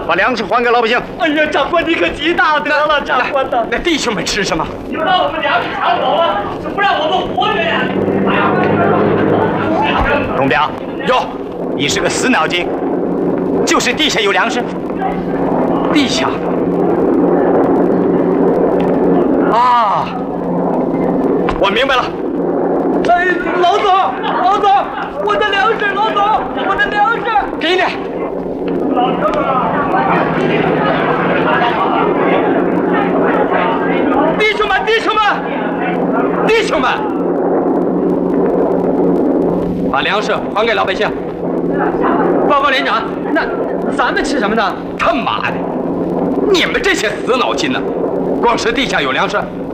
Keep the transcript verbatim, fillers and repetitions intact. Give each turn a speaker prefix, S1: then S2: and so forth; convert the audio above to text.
S1: 把粮食还给老百姓。
S2: 哎呀，长官你可极大德了，长官呐！
S3: 那弟兄们吃什么？
S2: 你们把我们粮食抢走了，就不让我们活着呀！
S1: 董彪，
S3: 哟，
S1: 你是个死脑筋，就是地下有粮食。
S3: 地下。啊，我明白了。
S2: 哎，老总，老总，我的粮食，老总，我的粮食，
S3: 给你。弟兄们，弟兄们，弟兄们，把粮食还给老百姓。
S2: 报告连长，那咱们吃什么呢？
S3: 他妈的，你们这些死脑筋呢！光是地下有粮食，